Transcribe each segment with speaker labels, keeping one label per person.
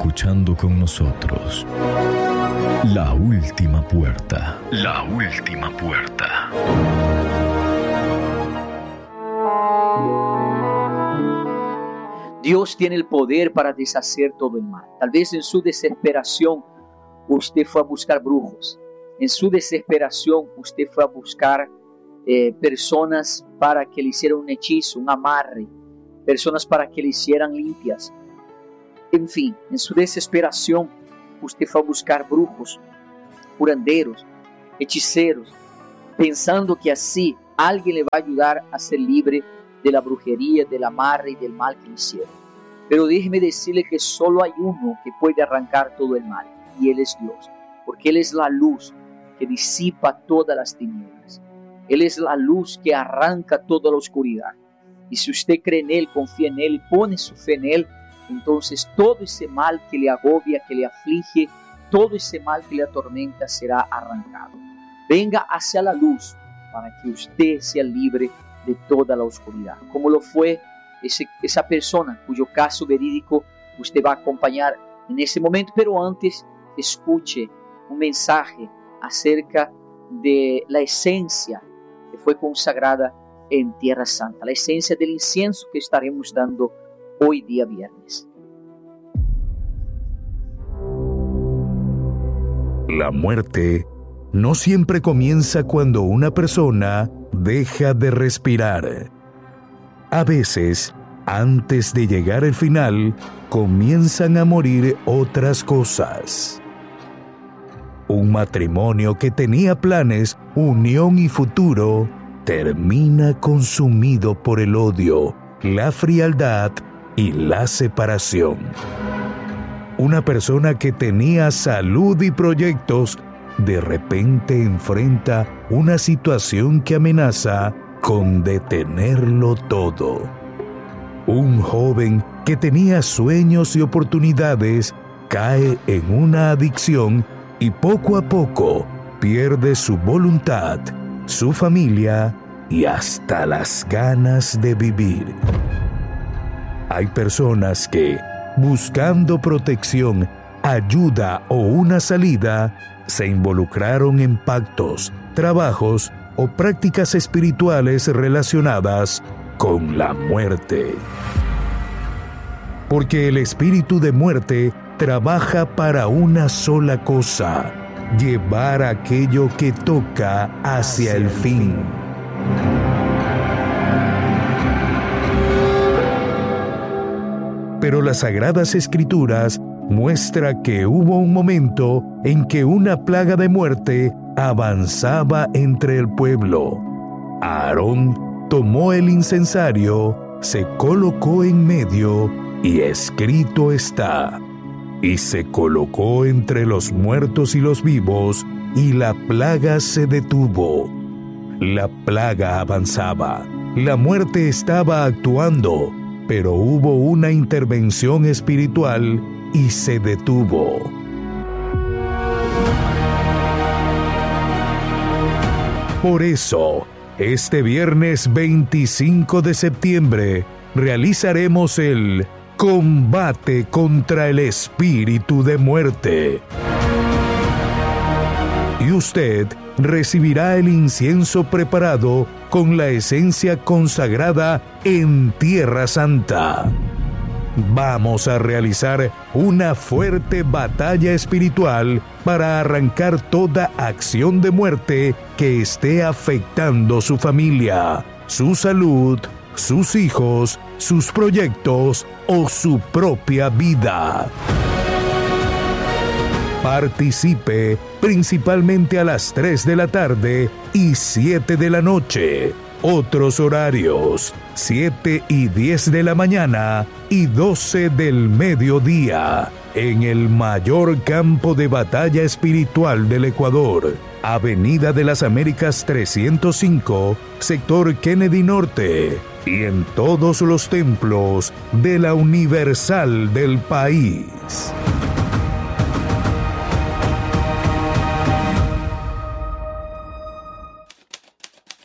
Speaker 1: escuchando con nosotros. La última puerta. La última puerta.
Speaker 2: Dios tiene el poder para deshacer todo el mal. Tal vez en su desesperación usted fue a buscar brujos. En su desesperación usted fue a buscar personas para que le hicieran un hechizo, un amarre. Personas para que le hicieran limpias. En fin, en su desesperación usted fue a buscar brujos, curanderos, hechiceros, pensando que así alguien le va a ayudar a ser libre de la brujería, del amarre y del mal que le hicieron. Pero déjeme decirle que solo hay uno que puede arrancar todo el mal, y Él es Dios, porque Él es la luz que disipa todas las tinieblas. Él es la luz que arranca toda la oscuridad. Y si usted cree en Él, confía en Él y pone su fe en Él, entonces todo ese mal que le agobia, que le aflige, todo ese mal que le atormenta será arrancado. Venga hacia la luz para que usted sea libre de toda la oscuridad, como lo fue esa persona cuyo caso verídico usted va a acompañar en ese momento. Pero antes, escuche un mensaje acerca de la esencia que fue consagrada en Tierra Santa, la esencia del incienso que estaremos dando hoy día viernes.
Speaker 3: La muerte no siempre comienza cuando una persona deja de respirar. A veces, antes de llegar al final, comienzan a morir otras cosas. Un matrimonio que tenía planes, unión y futuro, termina consumido por el odio, la frialdad y la separación. Una persona que tenía salud y proyectos, de repente enfrenta una situación que amenaza con detenerlo todo. Un joven que tenía sueños y oportunidades cae en una adicción y poco a poco pierde su voluntad, su familia y hasta las ganas de vivir. Hay personas que, buscando protección, ayuda o una salida, se involucraron en pactos, trabajos o prácticas espirituales relacionadas con la muerte. Porque el espíritu de muerte trabaja para una sola cosa: llevar aquello que toca hacia el fin. Pero las Sagradas Escrituras muestra que hubo un momento en que una plaga de muerte avanzaba entre el pueblo. Aarón tomó el incensario, se colocó en medio y escrito está: y se colocó entre los muertos y los vivos, y la plaga se detuvo. La plaga avanzaba, la muerte estaba actuando, pero hubo una intervención espiritual y se detuvo. Por eso, este viernes 25 de septiembre, realizaremos el combate contra el espíritu de muerte. Y usted recibirá el incienso preparado con la esencia consagrada en Tierra Santa. Vamos a realizar una fuerte batalla espiritual para arrancar toda acción de muerte que esté afectando su familia, su salud, sus hijos, sus proyectos o su propia vida. Participe principalmente a las 3 de la tarde y 7 de la noche. Otros horarios: 7 y 10 de la mañana y 12 del mediodía. En el mayor campo de batalla espiritual del Ecuador, Avenida de las Américas 305, sector Kennedy Norte, y en todos los templos de la Universal del país.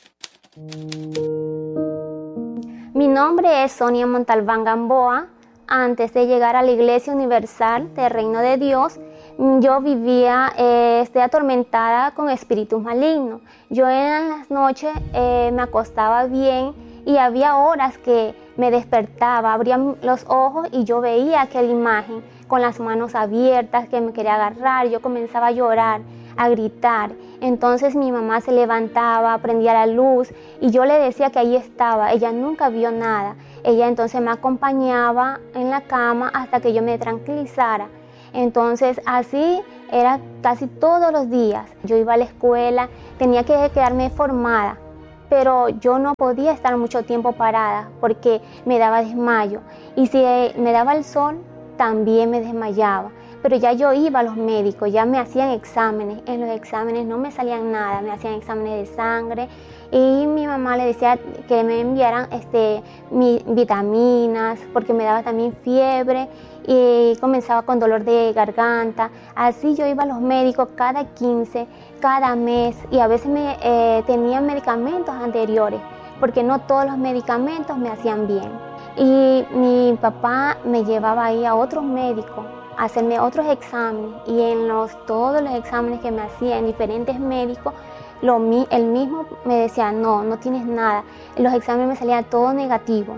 Speaker 4: Mi nombre es Sonia Montalbán Gamboa. antes de llegar a la Iglesia Universal del Reino de Dios, yo vivía atormentada con espíritus malignos. Yo en las noches me acostaba bien y había horas que me despertaba, abría los ojos y yo veía aquella imagen con las manos abiertas que me quería agarrar. Yo comenzaba a llorar, a gritar. Entonces mi mamá se levantaba, prendía la luz y yo le decía que ahí estaba. Ella nunca vio nada. Ella entonces me acompañaba en la cama hasta que yo me tranquilizara. Entonces así era casi todos los días. Yo iba a la escuela, tenía que quedarme formada, pero yo no podía estar mucho tiempo parada porque me daba desmayo. Y si me daba el sol, también me desmayaba. Pero ya yo iba a los médicos, ya me hacían exámenes. En los exámenes no me salían nada, me hacían exámenes de sangre. Y mi mamá le decía que me enviaran vitaminas, porque me daba también fiebre y comenzaba con dolor de garganta. Así yo iba a los médicos cada 15, cada mes, y a veces tenía medicamentos anteriores, porque no todos los medicamentos me hacían bien. Y mi papá me llevaba ahí a otros médicos a hacerme otros exámenes, y en todos los exámenes que me hacía en diferentes médicos, él mismo me decía, no tienes nada. En los exámenes me salía todo negativo.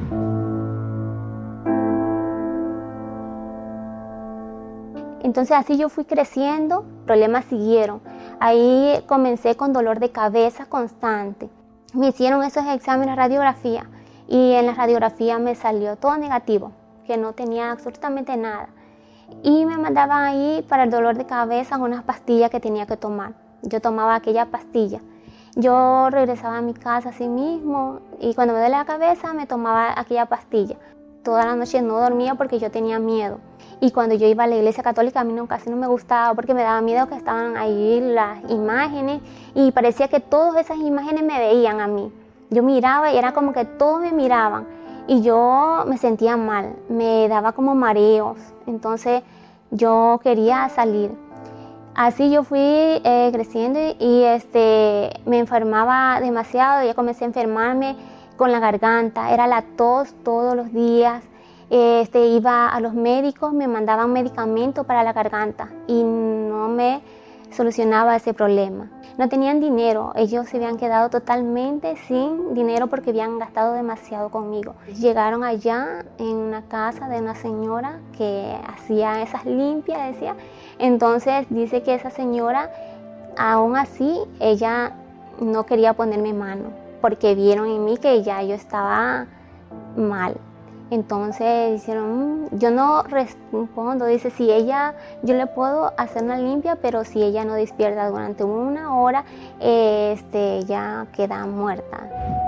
Speaker 4: Entonces así yo fui creciendo, problemas siguieron. Ahí comencé con dolor de cabeza constante. Me hicieron esos exámenes de radiografía y en la radiografía me salió todo negativo, que no tenía absolutamente nada. Y me mandaban ahí para el dolor de cabeza unas pastillas que tenía que tomar. Yo tomaba aquella pastilla. Yo regresaba a mi casa así mismo y cuando me dolía la cabeza me tomaba aquella pastilla. Toda la noche no dormía porque yo tenía miedo. Y cuando yo iba a la iglesia católica a mí casi no me gustaba porque me daba miedo que estaban ahí las imágenes y parecía que todas esas imágenes me veían a mí. Yo miraba y era como que todos me miraban y yo me sentía mal, me daba como mareos. Entonces yo quería salir. Así yo fui creciendo y me enfermaba demasiado. Ya comencé a enfermarme con la garganta, era la tos todos los días. Iba a los médicos, me mandaban medicamentos para la garganta y no me solucionaba ese problema. No tenían dinero, ellos se habían quedado totalmente sin dinero porque habían gastado demasiado conmigo. Llegaron allá en una casa de una señora que hacía esas limpias, decía. Entonces dice que esa señora, aún así, ella no quería ponerme mano porque vieron en mí que ya yo estaba mal. Entonces dijeron, yo no respondo, dice, yo le puedo hacer una limpia, pero si ella no despierta durante 1 hora, ya queda muerta.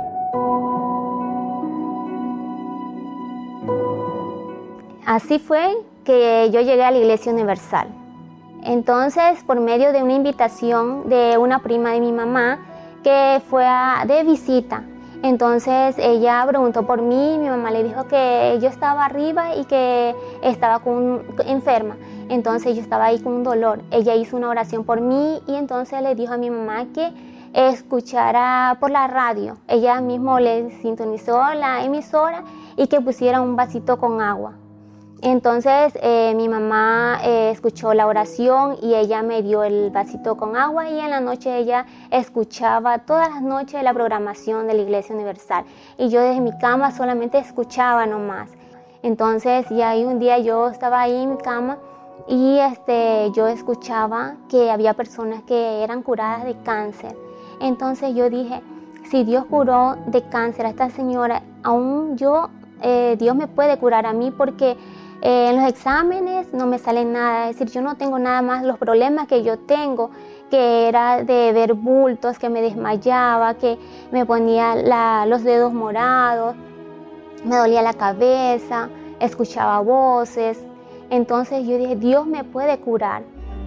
Speaker 4: Así fue que yo llegué a la Iglesia Universal. Entonces, por medio de una invitación de una prima de mi mamá, que fue de visita, entonces ella preguntó por mí, mi mamá le dijo que yo estaba arriba y que estaba enferma. Entonces yo estaba ahí con un dolor. Ella hizo una oración por mí y entonces le dijo a mi mamá que escuchara por la radio. Ella mismo le sintonizó la emisora y que pusiera un vasito con agua. Entonces mi mamá escuchó la oración y ella me dio el vasito con agua y en la noche ella escuchaba todas las noches la programación de la Iglesia Universal y yo desde mi cama solamente escuchaba nomás. Entonces ya ahí un día yo estaba ahí en mi cama y yo escuchaba que había personas que eran curadas de cáncer. Entonces yo dije, si Dios curó de cáncer a esta señora, aún Dios me puede curar a mí porque en los exámenes no me sale nada, es decir, yo no tengo nada más los problemas que yo tengo, que era de ver bultos, que me desmayaba, que me ponía los dedos morados, me dolía la cabeza, escuchaba voces. Entonces yo dije, Dios me puede curar.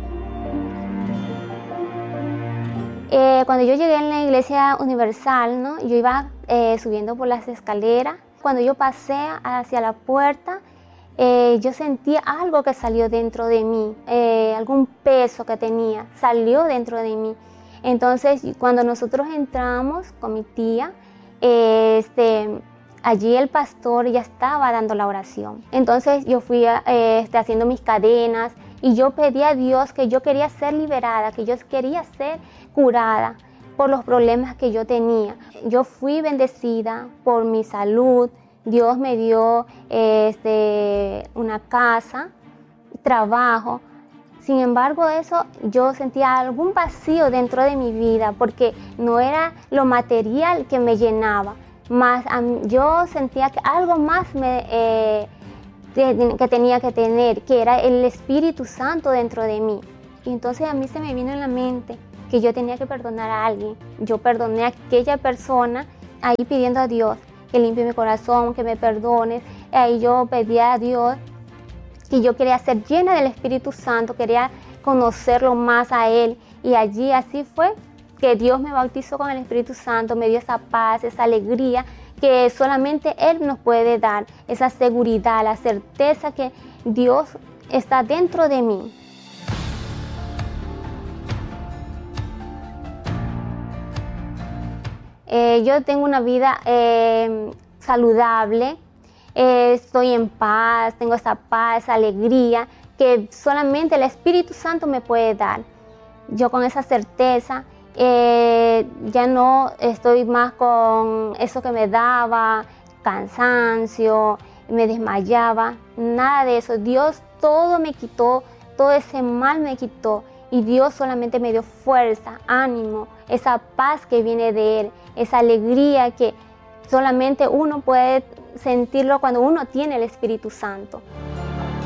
Speaker 4: Cuando yo llegué en la Iglesia Universal, ¿no? Yo iba subiendo por las escaleras. Cuando yo pasé hacia la puerta, yo sentía algo que salió dentro de mí, algún peso que tenía, salió dentro de mí. Entonces, cuando nosotros entramos con mi tía, allí el pastor ya estaba dando la oración. Entonces yo fui haciendo mis cadenas y yo pedí a Dios que yo quería ser liberada, que yo quería ser curada por los problemas que yo tenía. Yo fui bendecida por mi salud. Dios me dio una casa, trabajo. Sin embargo, eso yo sentía algún vacío dentro de mi vida porque no era lo material que me llenaba, más yo sentía que algo más que tenía que tener, que era el Espíritu Santo dentro de mí. Y entonces a mí se me vino en la mente que yo tenía que perdonar a alguien. Yo perdoné a aquella persona, ahí pidiendo a Dios que limpie mi corazón, que me perdone. Ahí yo pedía a Dios que yo quería ser llena del Espíritu Santo, quería conocerlo más a Él. Y allí así fue que Dios me bautizó con el Espíritu Santo, me dio esa paz, esa alegría que solamente Él nos puede dar, esa seguridad, la certeza que Dios está dentro de mí. Yo tengo una vida saludable, estoy en paz, tengo esa paz, esa alegría que solamente el Espíritu Santo me puede dar. Yo con esa certeza ya no estoy más con eso que me daba, cansancio, me desmayaba, nada de eso. Dios todo me quitó, todo ese mal me quitó. Y Dios solamente me dio fuerza, ánimo, esa paz que viene de Él, esa alegría que solamente uno puede sentirlo cuando uno tiene el Espíritu Santo.